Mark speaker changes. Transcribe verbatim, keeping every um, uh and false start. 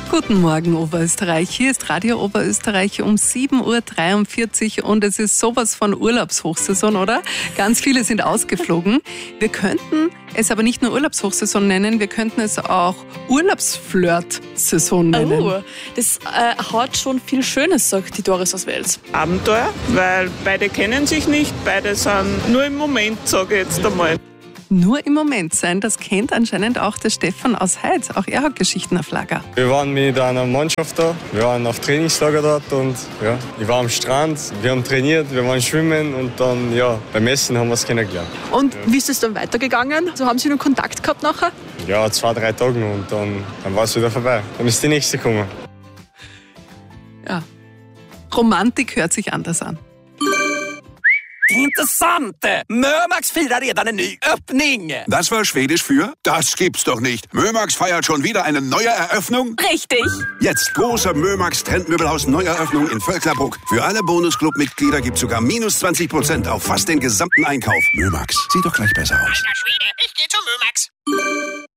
Speaker 1: Guten Morgen, Oberösterreich. Hier ist Radio Oberösterreich um sieben Uhr dreiundvierzig und es ist sowas von Urlaubshochsaison, oder? Ganz viele sind ausgeflogen. Wir könnten es aber nicht nur Urlaubshochsaison nennen, wir könnten es auch Urlaubsflirt-Saison nennen.
Speaker 2: Oh, das äh, hat schon viel Schönes, sagt die Doris aus Wels.
Speaker 3: Abenteuer, weil beide kennen sich nicht, beide sind nur im Moment, sage ich jetzt einmal.
Speaker 1: Nur im Moment sein, das kennt anscheinend auch der Stefan aus Heiz. Auch er hat Geschichten auf Lager.
Speaker 4: Wir waren mit einer Mannschaft da, wir waren auf Trainingslager dort und ja, ich war am Strand, wir haben trainiert, wir waren schwimmen und dann ja, beim Essen haben wir es kennengelernt.
Speaker 2: Und ja. Wie ist es dann weitergegangen? So haben Sie noch Kontakt gehabt nachher?
Speaker 4: Ja, zwei, drei Tage und dann, dann war es wieder vorbei. Dann ist die nächste gekommen.
Speaker 1: Ja, Romantik hört sich anders an.
Speaker 5: Intressant! Mörmax firar redan en ny öppning.
Speaker 6: Das war Schwedisch für das gibt's doch nicht. Mörmax feiert schon wieder eine neue Eröffnung?
Speaker 2: Richtig.
Speaker 6: Jetzt große Mörmax Trendmöbelhaus Neueröffnung in Völklerbruck. Für alle Bonusclub-Mitglieder gibt's sogar minus zwanzig Prozent auf fast den gesamten Einkauf. Mörmax, sieht doch gleich besser aus.
Speaker 5: Alter Schwede, ich geh zu Mörmax.